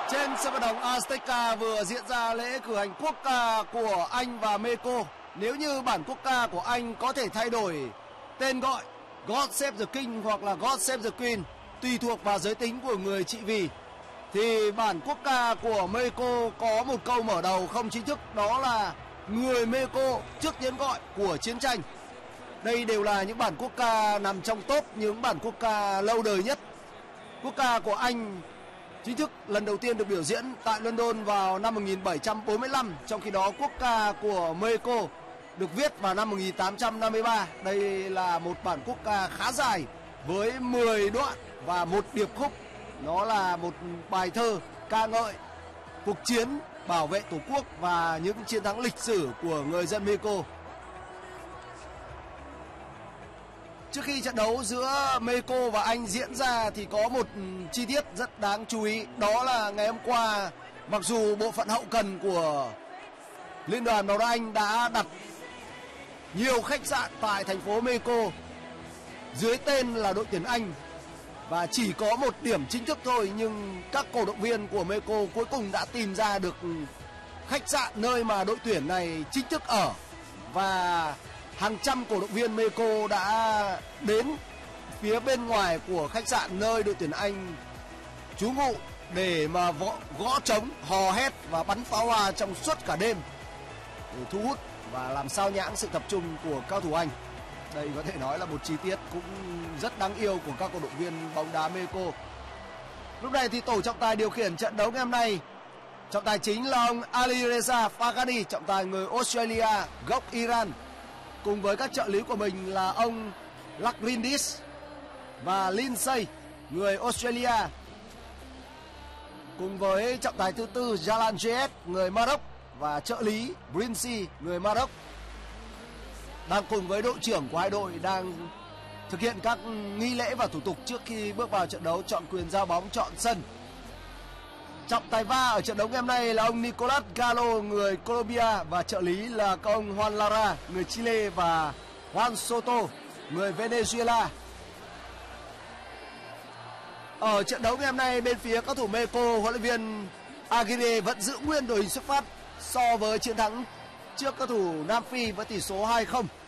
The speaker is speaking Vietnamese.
Trên sân vận động Azteca vừa diễn ra lễ cử hành quốc ca của Anh và Mexico. Nếu như bản quốc ca của Anh có thể thay đổi tên gọi God Save the King hoặc là God Save the Queen, tùy thuộc vào giới tính của người trị vì, thì bản quốc ca của Mexico có một câu mở đầu không chính thức, đó là người Mexico trước tiếng gọi của chiến tranh. Đây đều là những bản quốc ca nằm trong top những bản quốc ca lâu đời nhất. Quốc ca của Anh chính thức lần đầu tiên được biểu diễn tại London vào năm 1745, trong khi đó quốc ca của Mexico được viết vào năm 1853. Đây là một bản quốc ca khá dài với 10 đoạn và một điệp khúc. Nó là một bài thơ ca ngợi cuộc chiến bảo vệ Tổ quốc và những chiến thắng lịch sử của người dân Mexico. Trước khi trận đấu giữa Mexico và Anh diễn ra thì có một chi tiết rất đáng chú ý, đó là ngày hôm qua, mặc dù bộ phận hậu cần của Liên đoàn bóng đá Anh đã đặt nhiều khách sạn tại thành phố Mexico dưới tên là đội tuyển Anh và chỉ có một điểm chính thức thôi, nhưng các cổ động viên của Mexico cuối cùng đã tìm ra được khách sạn nơi mà đội tuyển này chính thức ở, và hàng trăm cổ động viên Mexico đã đến phía bên ngoài của khách sạn nơi đội tuyển Anh trú ngụ để mà gõ trống, hò hét và bắn pháo hoa trong suốt cả đêm để thu hút và làm sao nhãng sự tập trung của cao thủ Anh. Đây có thể nói là một chi tiết cũng rất đáng yêu của các cổ động viên bóng đá Mexico. Lúc này thì tổ trọng tài điều khiển trận đấu ngày hôm nay, trọng tài chính là ông Alireza Faghani, trọng tài người Australia gốc Iran, cùng với các trợ lý của mình là ông Lakrindis và Lindsay, người Australia, cùng với trọng tài thứ tư Jalan J.S, người Maroc, và trợ lý Brincy, người Maroc, đang cùng với đội trưởng của hai đội đang thực hiện các nghi lễ và thủ tục trước khi bước vào trận đấu chọn quyền giao bóng, chọn sân. Trọng tài va ở trận đấu ngày hôm nay là ông Nicolas Galo, người Colombia, và trợ lý là các ông Juan Lara, người Chile, và Juan Soto, người Venezuela. Ở trận đấu ngày hôm nay, bên phía các thủ Mexico, huấn luyện viên Aguirre vẫn giữ nguyên đội hình xuất phát so với chiến thắng trước các thủ Nam Phi với tỷ số 2-0.